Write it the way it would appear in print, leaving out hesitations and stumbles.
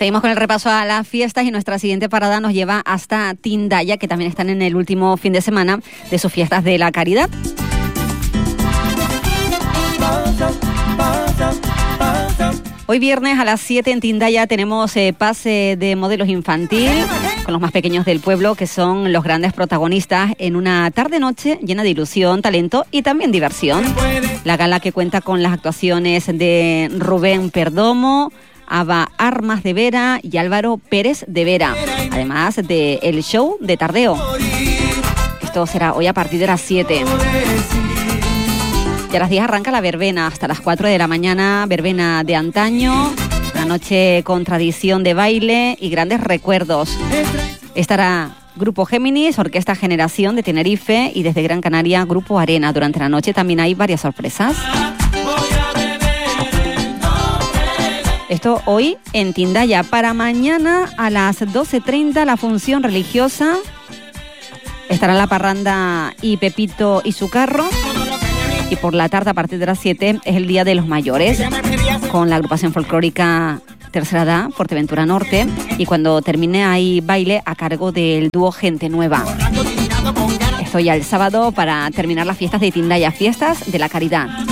Seguimos con el repaso a las fiestas y nuestra siguiente parada nos lleva hasta Tindaya, que también están en el último fin de semana de sus fiestas de la Caridad. Hoy viernes a las 7 en Tindaya tenemos pase de modelos infantil con los más pequeños del pueblo, que son los grandes protagonistas en una tarde-noche llena de ilusión, talento y también diversión. La gala, que cuenta con las actuaciones de Rubén Perdomo, Ava Armas de Vera y Álvaro Pérez de Vera, además del show de tardeo. Esto será hoy a partir de las 7. Y a las 10 arranca la verbena, hasta las 4 de la mañana, verbena de antaño, una noche con tradición de baile y grandes recuerdos. Estará Grupo Géminis, Orquesta Generación de Tenerife y desde Gran Canaria, Grupo Arena. Durante la noche también hay varias sorpresas. Esto hoy en Tindaya. Para mañana a las 12:30 la función religiosa. Estará la parranda y Pepito y su carro. Y por la tarde, a partir de las 7, es el Día de los Mayores, con la agrupación folclórica Tercera Edad, Fuerteventura Norte. Y cuando termine hay baile a cargo del dúo Gente Nueva. Esto ya el sábado para terminar las fiestas de Tindaya, fiestas de la Caridad.